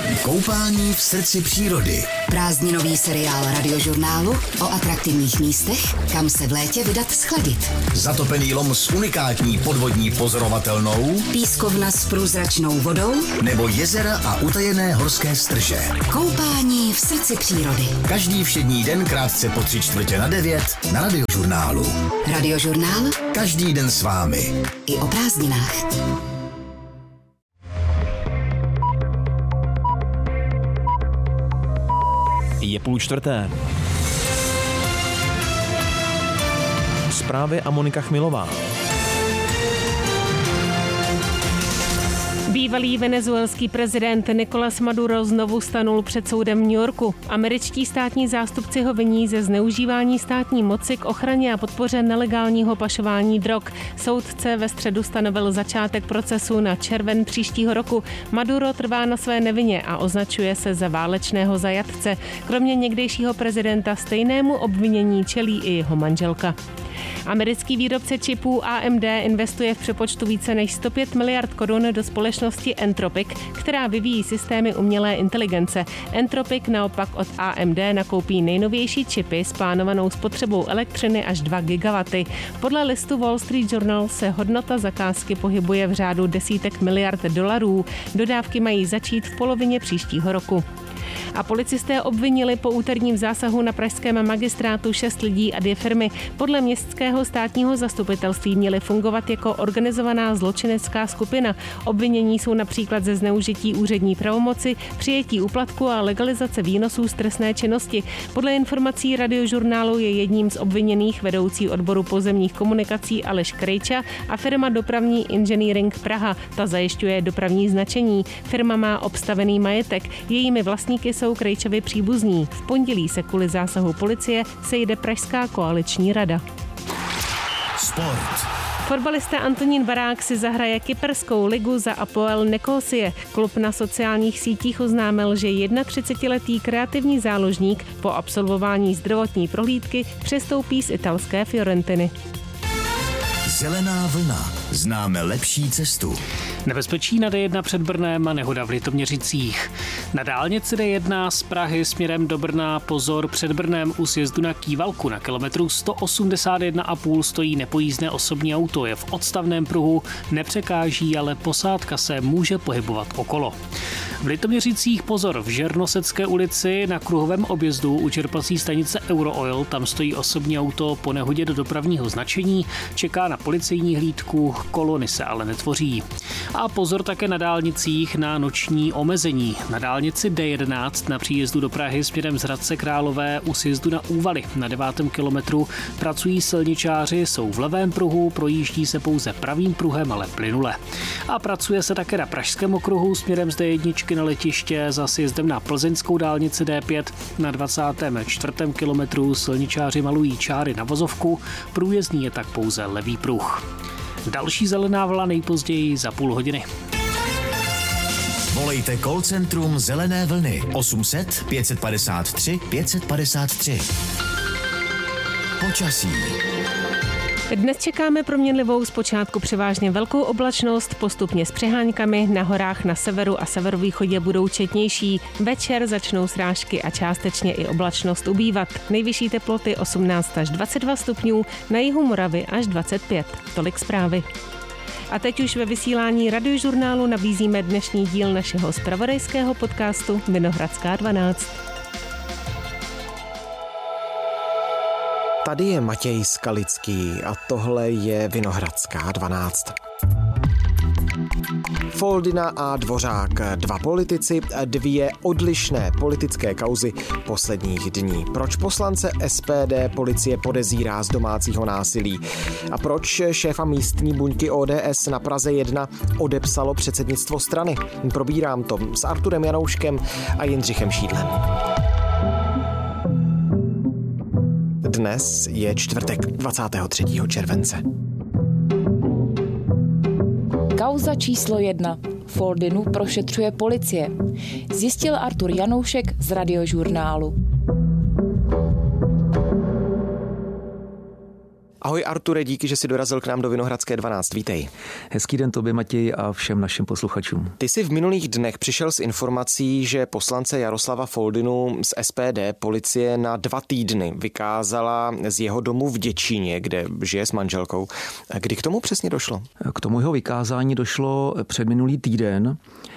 Koupání v srdci přírody. Prázdninový seriál Radiožurnálu o atraktivních místech, kam se v létě vydat schladit. Zatopený lom s unikátní podvodní pozorovatelnou. Pískovna s průzračnou vodou. Nebo jezera a utajené horské strže. Koupání v srdci přírody. Každý všední den krátce po 8:45 na Radiožurnálu. Radiožurnál. Každý den s vámi. I o prázdninách. Je 3:30. Zprávy a Monika Chmilová. Bývalý venezuelský prezident Nicolás Maduro znovu stanul před soudem v New Yorku. Američtí státní zástupci ho viní ze zneužívání státní moci k ochraně a podpoře nelegálního pašování drog. Soudce ve středu stanovil začátek procesu na červen příštího roku. Maduro trvá na své nevině a označuje se za válečného zajatce. Kromě někdejšího prezidenta stejnému obvinění čelí i jeho manželka. Americký výrobce čipů AMD investuje v přepočtu více než 105 miliard korun do společnosti Entropic, která vyvíjí systémy umělé inteligence. Entropic naopak od AMD nakoupí nejnovější čipy s plánovanou spotřebou elektřiny až 2 gigawaty. Podle listu Wall Street Journal se hodnota zakázky pohybuje v řádu desítek miliard dolarů. Dodávky mají začít v polovině příštího roku. A policisté obvinili po úterním zásahu na pražském magistrátu 6 lidí a 2 firmy. Podle městského státního zastupitelství měly fungovat jako organizovaná zločinecká skupina. Obvinění jsou například ze zneužití úřední pravomoci, přijetí úplatku a legalizace výnosů z trestné činnosti. Podle informací Radiožurnálu je jedním z obviněných vedoucí odboru pozemních komunikací Aleš Krejča a firma Dopravní inženýring Praha. Ta zajišťuje dopravní značení. Firma má obstavený majetek. Jejími vlastníky jsou Krejčovi příbuzní. V pondělí se kvůli zásahu policie sejde Pražská koaliční rada. Sport. Fotbalista Antonín Barák si zahraje kyperskou ligu za Apoel Nicosie. Klub na sociálních sítích oznámil, že 31letý kreativní záložník po absolvování zdravotní prohlídky přestoupí z italské Fiorentiny. Zelená vlna. Známe lepší cestu. Nebezpečí na D1 před Brnem a nehoda v Litoměřicích. Na dálnici D1 z Prahy směrem do Brna pozor před Brnem u sjezdu na Kývalku na kilometru 181,5 stojí nepojízdné osobní auto. Je v odstavném pruhu, nepřekáží, ale posádka se může pohybovat okolo. V Litoměřicích pozor v Žernosecké ulici na kruhovém objezdu u čerpací stanice Eurooil. Tam stojí osobní auto po nehodě do dopravního značení, čeká na policejní hlídku, kolony se ale netvoří. A pozor také na dálnicích na noční omezení. Na dálnici D11 na příjezdu do Prahy směrem z Hradce Králové u sjezdu na Úvaly na 9. kilometru pracují silničáři, jsou v levém pruhu, projíždí se pouze pravým pruhem, ale plynule. A pracuje se také na Pražském okruhu směrem z D1 na letiště za sjezdem na plzeňskou dálnici D5 na 24. kilometru silničáři malují čáry na vozovku, průjezdný je tak pouze levý pruh. Další zelená vlna nejpozději za půl hodiny. Volejte call centrum Zelené vlny 800 553 553. Počasí. Dnes čekáme proměnlivou zpočátku převážně velkou oblačnost, postupně s přeháňkami, na horách na severu a severovýchodě budou četnější. Večer začnou srážky a částečně i oblačnost ubývat. Nejvyšší teploty 18 až 22 stupňů, na jihu Moravy až 25. Tolik zprávy. A teď už ve vysílání Radiožurnálu nabízíme dnešní díl našeho zpravodajského podcastu Vinohradská 12. Tady je Matěj Skalický a tohle je Vinohradská 12. Foldina a Dvořák, 2 politici, 2 odlišné politické kauzy posledních dní. Proč poslance SPD policie podezírá z domácího násilí? A proč šéfa místní buňky ODS na Praze 1 odepsalo předsednictvo strany? Probírám to s Arturem Janouškem a Jindřichem Šídlem. Dnes je čtvrtek 23. července. Kauza číslo 1. Foldinu prošetřuje policie. Zjistil Artur Janoušek z Radiožurnálu. Ahoj Arture, díky, že jsi dorazil k nám do Vinohradské 12. Vítej. Hezký den tobě, Matěj, a všem našim posluchačům. Ty jsi v minulých dnech přišel s informací, že poslance Jaroslava Foldynu z SPD policie na 2 týdny vykázala z jeho domu v Děčíně, kde žije s manželkou. Kdy k tomu přesně došlo? K tomu jeho vykázání došlo předminulý týden.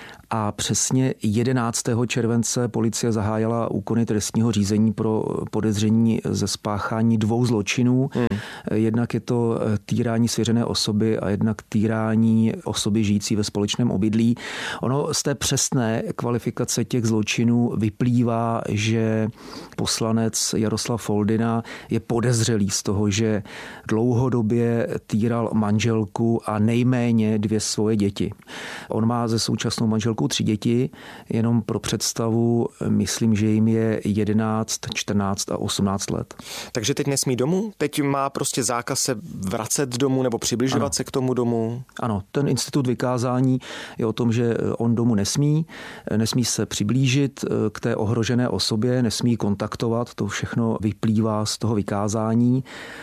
A přesně 11. července policie zahájila úkony trestního řízení pro podezření ze spáchání 2 zločinů. Jednak je to týrání svěřené osoby a jednak týrání osoby žijící ve společném obydlí. Ono z té přesné kvalifikace těch zločinů vyplývá, že poslanec Jaroslav Foldyna je podezřelý z toho, že dlouhodobě týral manželku a nejméně 2 svoje děti. On má se současnou manželkou 3 děti, jenom pro představu, myslím, že jim je 11, 14 a 18 let. Takže teď nesmí domů? Teď má prostě zákaz se vracet domů nebo přibližovat se k tomu domu? Ano, ten institut vykázání je o tom, že on domů nesmí se přiblížit k té ohrožené osobě, nesmí kontaktovat, to všechno vyplývá z toho vykázání.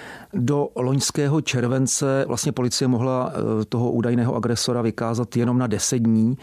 Do loňského července vlastně policie mohla toho údajného agresora vykázat jenom na 10 dní.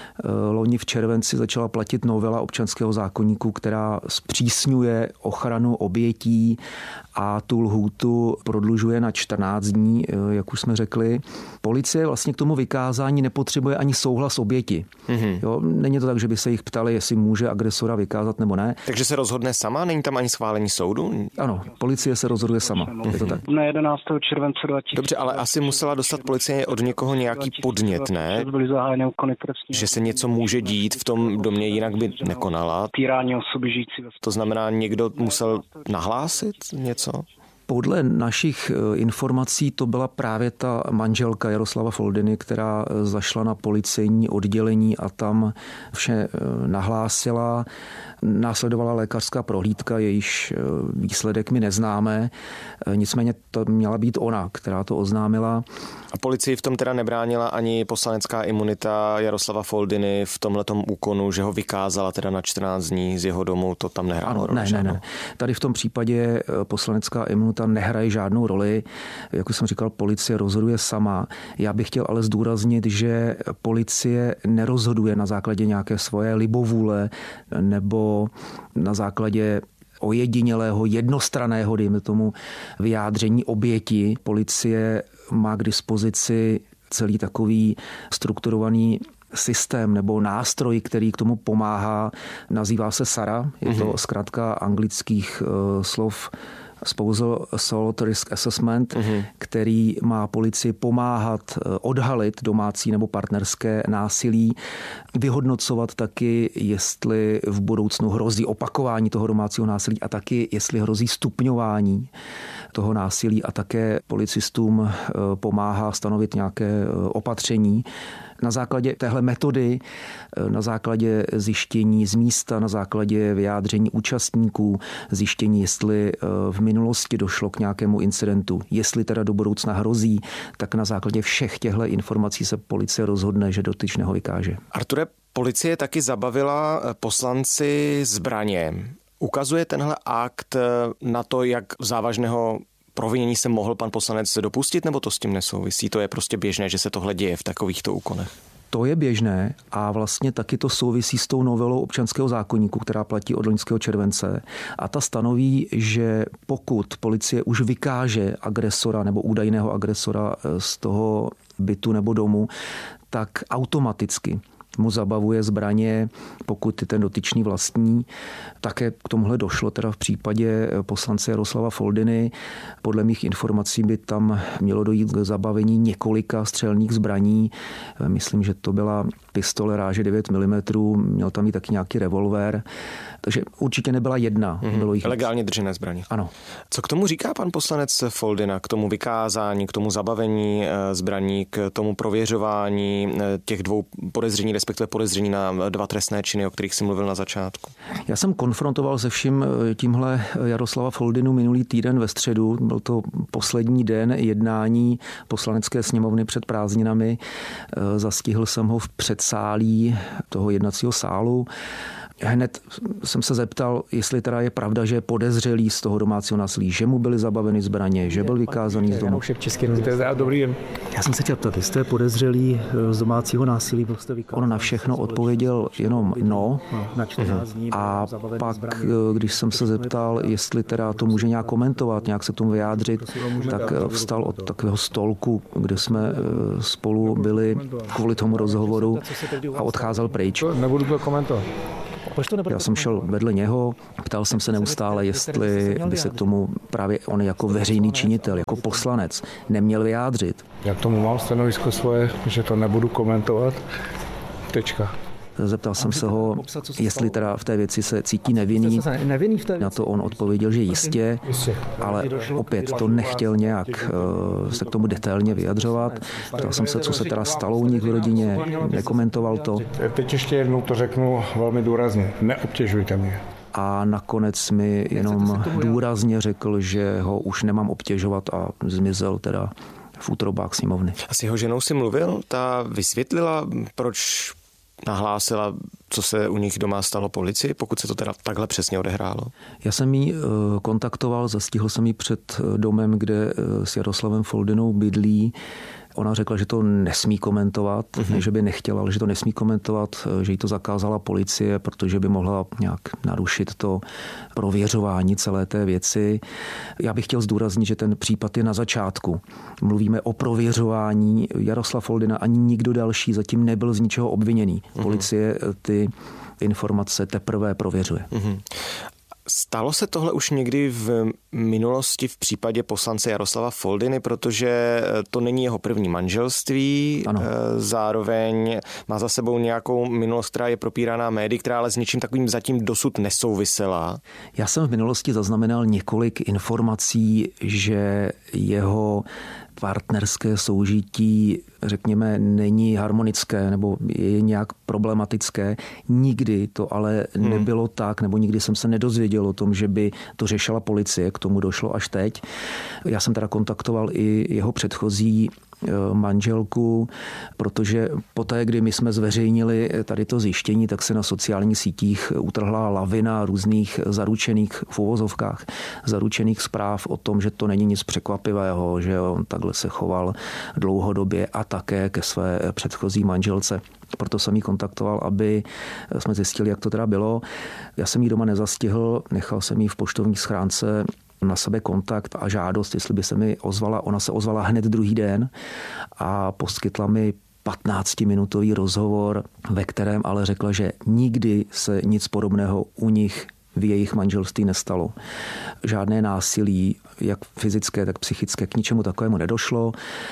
Loni v červenci začala platit novela občanského zákoníku, která zpřísňuje ochranu obětí a tu lhůtu prodlužuje na 14 dní, jak už jsme řekli. Policie vlastně k tomu vykázání nepotřebuje ani souhlas oběti. Jo, není to tak, že by se jich ptali, jestli může agresora vykázat nebo ne. Takže se rozhodne sama? Není tam ani schválení soudu? Ano, policie se rozhoduje sama. Je to tak. Na 11. července 2000. Dobře, ale asi musela dostat policie od někoho nějaký podnět, ne? Byly zahájeny úkony trestní. Že se něco může dít v tom domě, jinak by nekonala. Týrání osoby žijící ve... To znamená, někdo musel nahlásit něco? Podle našich informací to byla právě ta manželka Jaroslava Foldyny, která zašla na policejní oddělení a tam vše nahlásila. Následovala lékařská prohlídka, jejíž výsledek my neznáme. Nicméně to měla být ona, která to oznámila. A policii v tom teda nebránila ani poslanecká imunita Jaroslava Foldyny v tomhletom úkonu, že ho vykázala teda na 14 dní z jeho domu, to tam nehrálo roli? Ne. Tady v tom případě poslanecká imunita nehraje žádnou roli. Jak už jsem říkal, policie rozhoduje sama. Já bych chtěl ale zdůraznit, že policie nerozhoduje na základě nějaké svoje libovůle nebo na základě ojedinělého, jednostranného, dejme tomu, vyjádření oběti. Policie má k dispozici celý takový strukturovaný systém nebo nástroj, který k tomu pomáhá. Nazývá se SARA, je to zkrátka anglických slov Spousal Assault Risk Assessment, který má policii pomáhat odhalit domácí nebo partnerské násilí, vyhodnocovat taky, jestli v budoucnu hrozí opakování toho domácího násilí a taky, jestli hrozí stupňování toho násilí a také policistům pomáhá stanovit nějaké opatření. Na základě téhle metody, na základě zjištění z místa, na základě vyjádření účastníků, zjištění, jestli v minulosti došlo k nějakému incidentu, jestli teda do budoucna hrozí, tak na základě všech těchto informací se policie rozhodne, že dotyčného vykáže. Arture, policie taky zabavila poslanci zbraně. Ukazuje tenhle akt na to, jak závažného provinění se mohl pan poslanec dopustit, nebo to s tím nesouvisí? To je prostě běžné, že se tohle děje v takovýchto úkonech? To je běžné a vlastně taky to souvisí s tou novelou občanského zákoníku, která platí od loňského července. A ta stanoví, že pokud policie už vykáže agresora nebo údajného agresora z toho bytu nebo domu, tak automaticky mu zabavuje zbraně, pokud ten dotyčný vlastní. Také k tomuhle došlo teda v případě poslance Jaroslava Foldyny. Podle mých informací by tam mělo dojít k zabavení několika střelných zbraní. Myslím, že to byla pistole ráže 9 mm, měl tam i taky nějaký revolver. Takže určitě nebyla jedna. Bylo jich legálně držené zbraně. Ano. Co k tomu říká pan poslanec Foldyna, k tomu vykázání, k tomu zabavení zbraní, k tomu prověřování těch 2 podezření, respektive podezření na 2 trestné činy, o kterých jsi mluvil na začátku? Já jsem konfrontoval se vším tímhle Jaroslava Foldynu minulý týden ve středu. Byl to poslední den jednání poslanecké sněmovny před prázdninami. Zastihl jsem ho v předsálí předsálí toho jednacího sálu. Hned jsem se zeptal, jestli teda je pravda, že je podezřelý z toho domácího násilí, že mu byly zabaveny zbraně, že byl vykázaný z domu. Dobrý den. Já jsem se chtěl ptat, jestli je podezřelý z domácího násilí, byl jste vykázaný. On na všechno odpověděl jenom no. A pak, když jsem se zeptal, jestli teda to může nějak komentovat, nějak se k tomu vyjádřit, tak vstal od takového stolku, kde jsme spolu byli kvůli tomu rozhovoru a odcházel pryč. Nebudu to komentovat. Já jsem šel vedle něho, ptal jsem se neustále, jestli by se k tomu právě on jako veřejný činitel, jako poslanec neměl vyjádřit. Já k tomu mám stanovisko svoje, že to nebudu komentovat. Tečka. Zeptal jsem se ho, jestli teda v té věci se cítí nevinný. Na to on odpověděl, že jistě, ale opět to nechtěl nějak se k tomu detailně vyjadřovat. Ptal jsem se, co se teda stalo u nich v rodině, nekomentoval to. Teď ještě jednou to řeknu velmi důrazně. Neobtěžujte mě. A nakonec mi jenom důrazně řekl, že ho už nemám obtěžovat a zmizel teda v útrobách sněmovny. A s jeho ženou si mluvil? Ta vysvětlila, proč nahlásila, co se u nich doma stalo policii, pokud se to teda takhle přesně odehrálo? Já jsem jí kontaktoval, zastihl jsem jí před domem, kde s Jaroslavem Foldynou bydlí. Ona řekla, že to nesmí komentovat, že by nechtěla, ale že to nesmí komentovat, že jí to zakázala policie, protože by mohla nějak narušit to prověřování celé té věci. Já bych chtěl zdůraznit, že ten případ je na začátku. Mluvíme o prověřování. Jaroslav Foldyna ani nikdo další zatím nebyl z ničeho obviněný. Policie ty informace teprve prověřuje. Stalo se tohle už někdy v minulosti v případě poslance Jaroslava Foldyny, protože to není jeho první manželství, ano. Zároveň má za sebou nějakou minulost, která je propíraná médii, která ale s ničím takovým zatím dosud nesouvisela. Já jsem v minulosti zaznamenal několik informací, že jeho partnerské soužití, řekněme, není harmonické nebo je nějak problematické. Nikdy to ale nebylo tak, nebo nikdy jsem se nedozvěděl o tom, že by to řešila policie, k tomu došlo až teď. Já jsem teda kontaktoval i jeho předchozí manželku, protože poté, kdy my jsme zveřejnili tady to zjištění, tak se na sociálních sítích utrhla lavina různých zaručených v uvozovkách, zaručených zpráv o tom, že to není nic překvapivého, že on takhle se choval dlouhodobě a také ke své předchozí manželce. Proto jsem ji kontaktoval, aby jsme zjistili, jak to teda bylo. Já jsem ji doma nezastihl, nechal jsem ji v poštovní schránce na sebe kontakt a žádost, jestli by se mi ozvala. Ona se ozvala hned druhý den a poskytla mi 15-minutový rozhovor, ve kterém ale řekla, že nikdy se nic podobného u nich v jejich manželství nestalo. Žádné násilí, jak fyzické, tak psychické, k ničemu takovému nedošlo.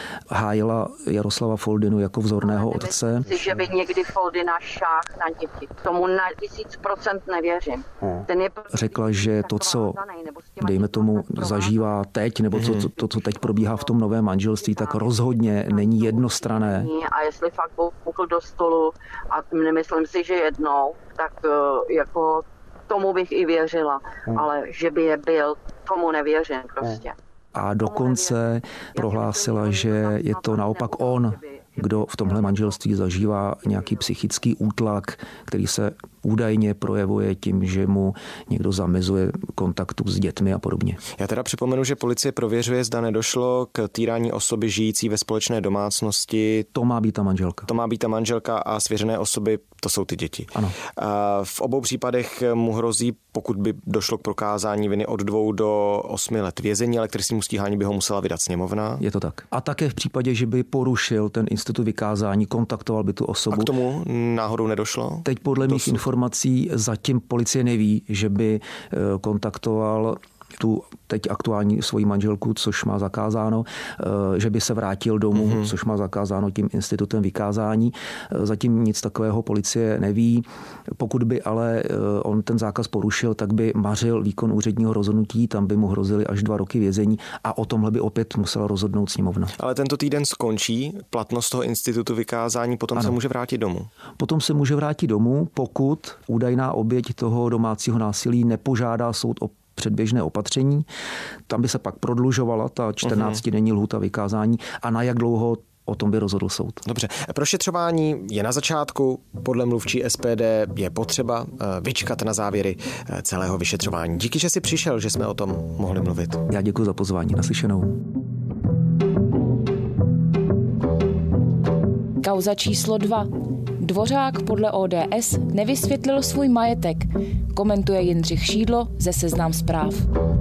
Hájila Jaroslava Foldynu jako vzorného otce. Myslím si, že by někdy Foldyna šáhl na děti. Tomu na 1000% nevěřím. Řekla, že to, co dejme tomu zažívá teď, nebo to, co teď probíhá v tom novém manželství, tak rozhodně není jednostranné. A jestli fakt pukl do stolu, a nemyslím si, že jednou, tak jako tomu bych i věřila, ale že by je byl, tomu nevěřím prostě. A dokonce prohlásila, že je to naopak on, kdo v tomhle manželství zažívá nějaký psychický útlak, který se údajně projevuje tím, že mu někdo zamezuje kontaktu s dětmi a podobně. Já teda připomenu, že policie prověřuje, zda nedošlo k týrání osoby žijící ve společné domácnosti. To má být ta manželka. To má být ta manželka a svěřené osoby, to jsou ty děti. Ano. V obou případech mu hrozí, pokud by došlo k prokázání viny, od 2 do 8 let vězení, ale k trestnímu stíhání by ho musela vydat sněmovna. Je to tak. A také v případě, že by porušil ten institut vykázání, kontaktoval by tu osobu. A k tomu náhodou nedošlo? Teď podle mých informací zatím policie neví, že by kontaktoval tu teď aktuální svoji manželku, což má zakázáno, že by se vrátil domů, což má zakázáno tím institutem vykázání. Zatím nic takového policie neví. Pokud by ale on ten zákaz porušil, tak by mařil výkon úředního rozhodnutí, tam by mu hrozily až 2 roky vězení a o tomhle by opět musela rozhodnout sněmovna. Ale tento týden skončí platnost toho institutu vykázání, potom ano. Se může vrátit domů. Potom se může vrátit domů, pokud údajná oběť toho domácího násilí nepožádá soud o předběžné opatření. Tam by se pak prodlužovala ta 14denní lhůta vykázání a na jak dlouho o tom by rozhodl soud. Dobře, prošetřování je na začátku, podle mluvčí SPD je potřeba vyčkat na závěry celého vyšetřování. Díky, že jsi přišel, že jsme o tom mohli mluvit. Já děkuji za pozvání, naslyšenou. Kauza číslo 2. Dvořák podle ODS nevysvětlil svůj majetek, komentuje Jindřich Šídlo ze Seznam Zpráv.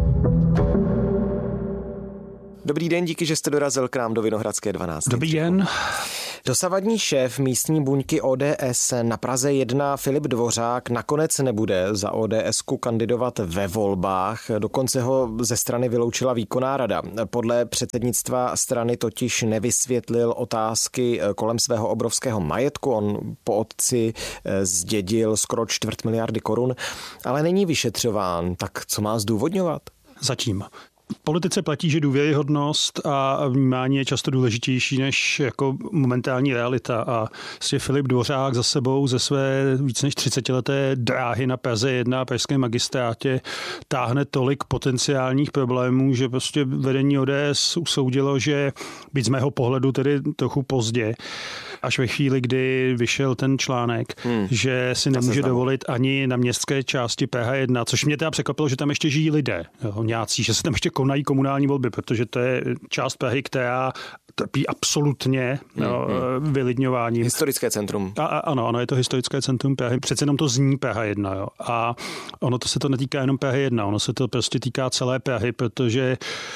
Dobrý den, díky, že jste dorazil k nám do Vinohradské 12. Dobrý den. Dosavadní šéf místní buňky ODS na Praze 1 Filip Dvořák nakonec nebude za ODSku kandidovat ve volbách, dokonce ho ze strany vyloučila výkonná rada. Podle předsednictva strany totiž nevysvětlil otázky kolem svého obrovského majetku. On po otci zdědil skoro 250 miliardy korun, ale není vyšetřován. Tak co má zdůvodňovat? Zatím. V politice platí, že důvěryhodnost a vnímání je často důležitější než jako momentální realita. A Filip Dvořák za sebou ze své víc než 30leté dráhy na Praze 1 a pražském magistrátě táhne tolik potenciálních problémů, že prostě vedení ODS usoudilo, že byť z mého pohledu tedy trochu pozdě, až ve chvíli, kdy vyšel ten článek, že si nemůže dovolit ani na městské části Praha 1, což mě teda překvapilo, že tam ještě žijí lidé, nějací, že se tam ještě konají komunální volby, protože to je část Prahy, která trpí absolutně vylidňováním. Historické centrum. Ano, je to historické centrum Prahy. Přece jenom to zní Praha 1. Jo. A ono to se to netýká jenom Prahy 1, ono se to prostě týká celé Prahy, protože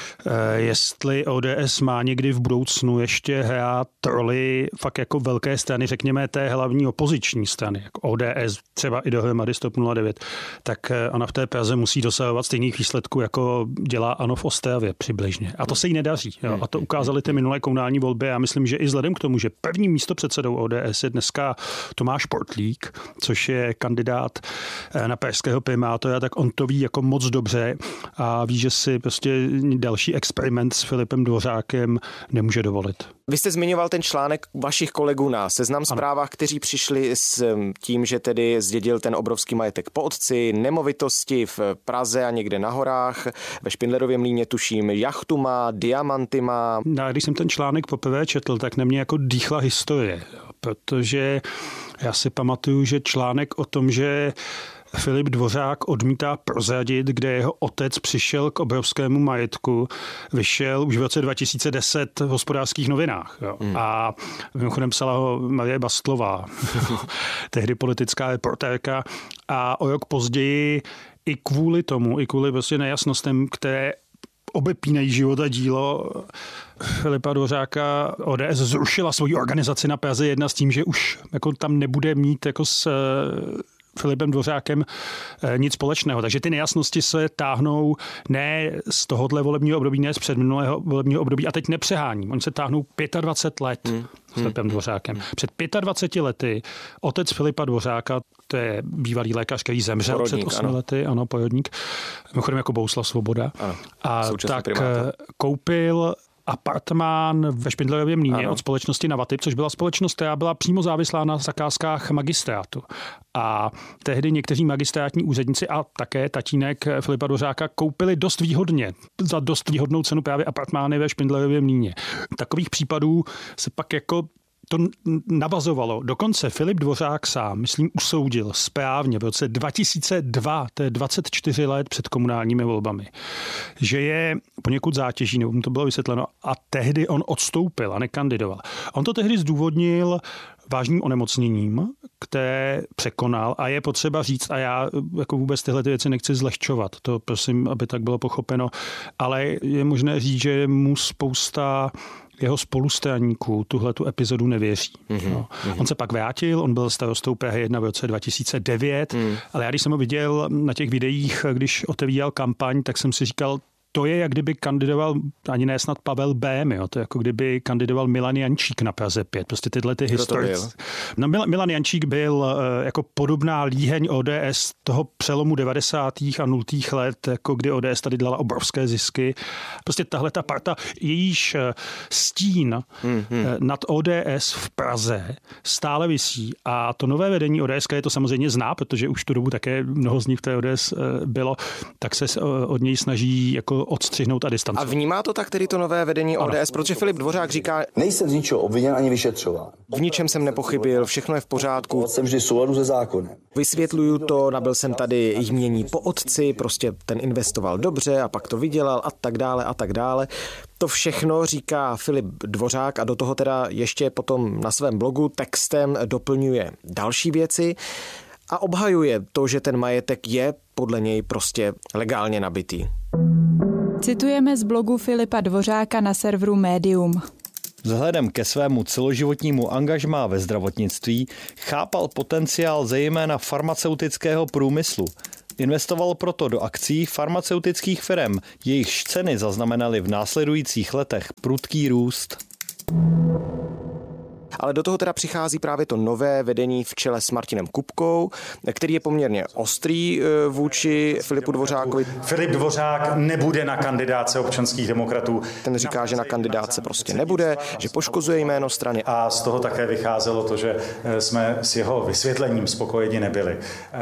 jestli ODS má někdy v budoucnu ještě hrát roli fakt jako velké strany, řekněme té hlavní opoziční strany, jako ODS, třeba i dohromady Stop 09, tak ona v té Praze musí dosahovat stejných výsledků, jako dělá ANO v Ostravě přibližně. A to se jí nedaří. Jo. A to ukázaly ty minulé komunální volby. Já myslím, že i vzhledem k tomu, že prvním místopředsedou ODS je dneska Tomáš Portlík, což je kandidát na pražského primátora, tak on to ví jako moc dobře a ví, že si prostě další experiment s Filipem Dvořákem nemůže dovolit. Vy jste zmiňoval ten článek vašich kolegů na Seznam Zprávách, kteří přišli s tím, že tedy zdědil ten obrovský majetek po otci, nemovitosti v Praze a někde na horách, ve Špindlerově Mlýně tuším, jachtu má, diamanty má. Když jsem ten článek poprvé četl, tak na mě jako dýchla historie, protože já si pamatuju, že článek o tom, že Filip Dvořák odmítá prozradit, kde jeho otec přišel k obrovskému majetku, vyšel už v roce 2010 v Hospodářských novinách. Jo. A mimochodem psala ho Marie Bastlová, tehdy politická reportérka, a o rok později i kvůli tomu, i kvůli prostě nejasnostem, které obepínají život a dílo Filipa Dvořáka, ODS zrušila svoji organizaci na Praze 1 s tím, že už jako tam nebude mít jako s Filipem Dvořákem nic společného. Takže ty nejasnosti se táhnou ne z tohohle volebního období, ne z předminulého volebního období. A teď nepřeháním. Oni se táhnou 25 let s Filipem Dvořákem. Před 25 lety otec Filipa Dvořáka, to je bývalý lékař, který zemřel před 8 lety, ano, porodník, mimochodem jako Bohuslav Svoboda. Ano, a tak primátor. Koupil apartmán ve Špindlerově Mlýně od společnosti Navatyp, což byla společnost, která byla přímo závislá na zakázkách magistrátu. A tehdy někteří magistrátní úředníci a také tatínek Filipa Dvořáka koupili dost výhodně, za dost výhodnou cenu právě apartmány ve Špindlerově Mlýně. Takových případů se pak jako to navazovalo. Dokonce Filip Dvořák sám, myslím, usoudil správně v roce 2002, to je 24 let před komunálními volbami, že je poněkud zátěží, nebo mu to bylo vysvětleno, a tehdy on odstoupil a nekandidoval. On to tehdy zdůvodnil vážným onemocněním, které překonal, a je potřeba říct, a já jako vůbec tyhle věci nechci zlehčovat, to prosím, aby tak bylo pochopeno, ale je možné říct, že mu spousta jeho spolustraníků tuhletu epizodu nevěří. On se pak vrátil, on byl starostou Prahy 1 v roce 2009, ale já když jsem ho viděl na těch videích, když otevíral kampaň, tak jsem si říkal, to je, jak kdyby kandidoval ani ne snad Pavel Bém, jo? To je jako kdyby kandidoval Milan Jančík na Praze 5. Prostě tyhle ty historie. No, Milan Jančík byl jako podobná líheň ODS toho přelomu 90. a 0. let, jako kdy ODS tady dělala obrovské zisky. Prostě tahle ta parta, jejíž stín nad ODS v Praze stále visí, a to nové vedení ODS, je to samozřejmě zná, protože už tu dobu také mnoho z nich v té ODS bylo, tak se od něj snaží jako odstřihnout a distancovat. A vnímá to tak tedy to nové vedení ODS, ano. Protože Filip Dvořák říká, nejsem z ničeho obviněn ani vyšetřován. V ničem jsem nepochybil, všechno je v pořádku. Jsem vždy v souladu se zákonem. Vysvětluju to, nabyl jsem tady jmění po otci, prostě ten investoval dobře a pak to vydělal a tak dále a tak dále. To všechno říká Filip Dvořák a do toho teda ještě potom na svém blogu textem doplňuje další věci a obhajuje to, že ten majetek je podle něj prostě legálně nabitý. Citujeme z blogu Filipa Dvořáka na serveru Medium. Vzhledem ke svému celoživotnímu angažmá ve zdravotnictví chápal potenciál zejména farmaceutického průmyslu. Investoval proto do akcí farmaceutických firem, jejichž ceny zaznamenaly v následujících letech prudký růst. Ale do toho teda přichází právě to nové vedení v čele s Martinem Kupkou, který je poměrně ostrý vůči Filipu Dvořákovi. Filip Dvořák nebude na kandidátce občanských demokratů. Ten říká, že na kandidátce prostě nebude, že poškozuje jméno strany. A z toho také vycházelo to, že jsme s jeho vysvětlením spokojeni nebyli.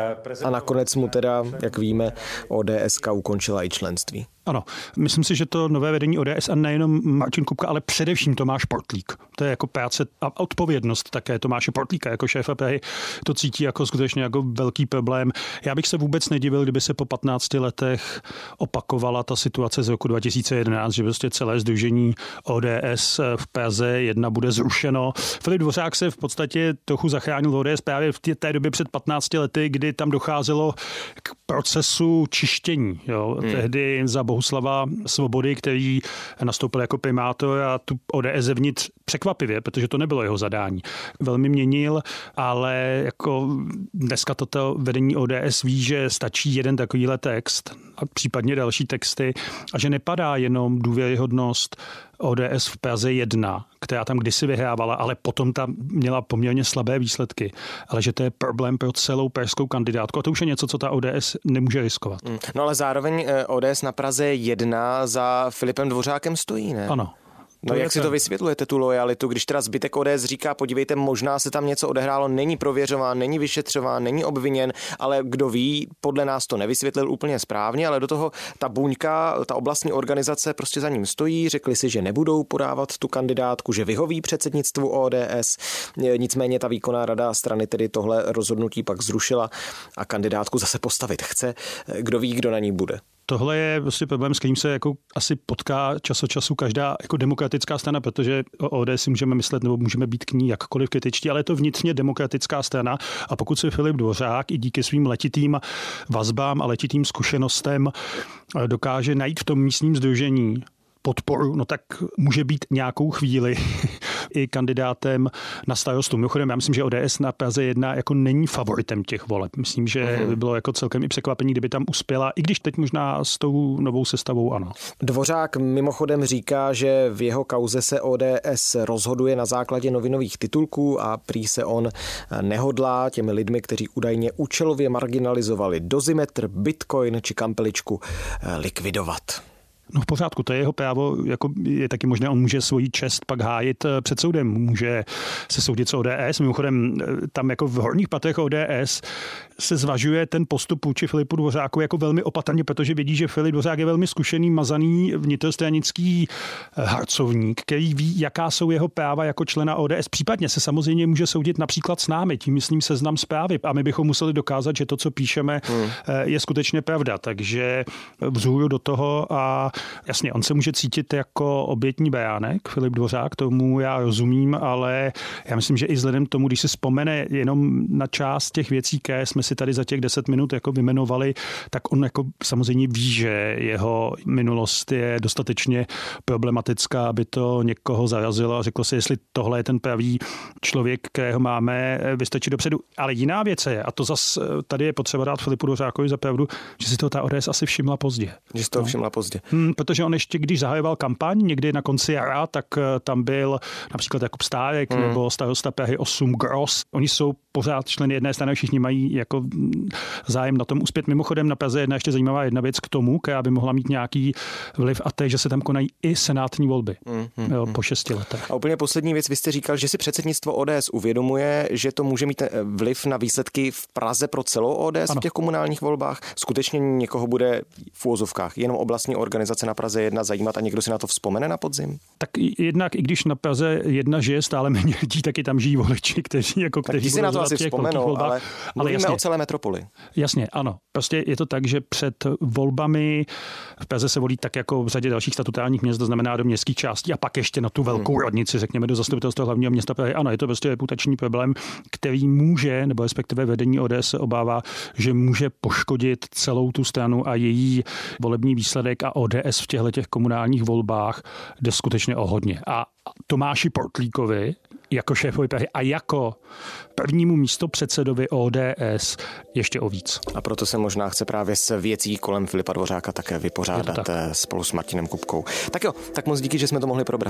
A nakonec mu teda, jak víme, ODSka ukončila i členství. Ano, myslím si, že to nové vedení ODS a nejenom Martin Kupka, ale především Tomáš Portlík. To je jako práce a odpovědnost také Tomáše Portlíka jako šéfa Prahy. To cítí jako skutečně jako velký problém. Já bych se vůbec nedivil, kdyby se po 15 letech opakovala ta situace z roku 2011, že prostě celé sdružení ODS v Praze 1 bude zrušeno. Filip Dvořák se v podstatě trochu zachránil ODS právě v té době před 15 lety, kdy tam docházelo k procesu čištění. Jo. Tehdy za Bohuslava Svobody, který nastoupil jako primátor a tu ODS zevnitř překvapivě, protože to nebylo jeho zadání. Velmi měnil, ale jako dneska toto vedení ODS ví, že stačí jeden takovýhle text a případně další texty a že nepadá jenom důvěryhodnost ODS v Praze 1, která tam kdysi vyhrávala, ale potom tam měla poměrně slabé výsledky, ale že to je problém pro celou pražskou kandidátku a to už je něco, co ta ODS nemůže riskovat. No ale zároveň ODS na Praze 1 za Filipem Dvořákem stojí, ne? Ano. No jak si to vysvětlujete, tu lojalitu, když teda zbytek ODS říká, podívejte, možná se tam něco odehrálo, není prověřován, není vyšetřován, není obviněn, ale kdo ví, podle nás to nevysvětlil úplně správně, ale do toho ta buňka, ta oblastní organizace prostě za ním stojí, řekli si, že nebudou podávat tu kandidátku, že vyhoví předsednictvu ODS, nicméně ta výkonná rada strany tedy tohle rozhodnutí pak zrušila a kandidátku zase postavit chce. Kdo ví, kdo na ní bude. Tohle je prostě problém, s kterým se jako asi potká čas od času každá jako demokratická strana, protože o ODS si můžeme myslet nebo můžeme být k ní jakkoliv kritičtí, ale je to vnitřně demokratická strana a pokud se Filip Dvořák i díky svým letitým vazbám a letitým zkušenostem dokáže najít v tom místním sdružení podporu, no tak může být nějakou chvíli i kandidátem na starostu. Mimochodem, já myslím, že ODS na Praze 1 jako není favoritem těch voleb. Myslím, že by bylo jako celkem i překvapení, kdyby tam uspěla, i když teď možná s tou novou sestavou ano. Dvořák mimochodem říká, že v jeho kauze se ODS rozhoduje na základě novinových titulků a prý se on nehodlá těmi lidmi, kteří údajně účelově marginalizovali Dozimetr, Bitcoin či Kampeličku likvidovat. No v pořádku, to je jeho právo, jako je taky možné, on může svoji čest pak hájit před soudem, může se soudit s ODS, mimochodem tam jako v horních patrech ODS se zvažuje ten postup vůči Filipu Dvořáku jako velmi opatrně, protože vědí, že Filip Dvořák je velmi zkušený, mazaný vnitrostranický harcovník, který ví, jaká jsou jeho práva jako člena ODS. Případně se samozřejmě může soudit například s námi, tím myslím Seznam Zprávy a my bychom museli dokázat, že to, co píšeme, je skutečně pravda. Takže vzhůru do toho a jasně, on se může cítit jako obětní beránek, Filip Dvořák, tomu já rozumím, ale já myslím, že i vzhledem k tomu, když si vzpomene jenom na část těch věcí, které jsme si tady za těch 10 minut jako vymenovali, tak on jako samozřejmě ví, že jeho minulost je dostatečně problematická, aby to někoho zarazilo a řeklo si, jestli tohle je ten pravý člověk, kterého máme vystačit dopředu. Ale jiná věc je, a to zas tady je potřeba dát Filipu Dvořákovi za pravdu, že si to ta ODS asi všimla pozdě. Že si to všimla pozdě. Protože on ještě, když zahajoval kampaň někdy na konci jara, tak tam byl například Jakub Stárek nebo starosta Prahy 8 Gross. Oni jsou pořád členy jedné strany, všichni mají jako zájem na tom uspět. Mimochodem na Praze 1 ještě zajímavá jedna věc k tomu, která by mohla mít nějaký vliv, a to je, že se tam konají i senátní volby po 6 letech. A úplně poslední věc, vy jste říkal, že si předsednictvo ODS uvědomuje, že to může mít vliv na výsledky v Praze pro celou ODS v těch komunálních volbách. Skutečně někoho bude v úvozovkách jenom oblastní organizace na Praze 1 zajímat a někdo si na to vzpomene na podzim? Tak jednak, i když na Praze 1 žije stále méně lidí, taky tam žijí voliči, kteří si na to asi vzpomenou, ale mluvíme o celé metropoli. Jasně, ano. Prostě je to tak, že před volbami v Praze se volí tak jako v řadě dalších statutárních měst, to znamená do městských částí a pak ještě na tu velkou radnici, řekněme, do zastupitelstva hlavního města Prahy. Ano, je to prostě reputační problém, který může, nebo respektive vedení ODS se obává, že může poškodit celou tu stranu a její volební výsledek, a ODS v těchto komunálních volbách jde skutečně o hodně. A Tomáši Portlíkovi jako šéfovi Prahy a jako prvnímu místopředsedovi ODS ještě o víc. A proto se možná chce právě s věcí kolem Filipa Dvořáka také vypořádat spolu s Martinem Kupkou. Tak jo, tak moc díky, že jsme to mohli probrat.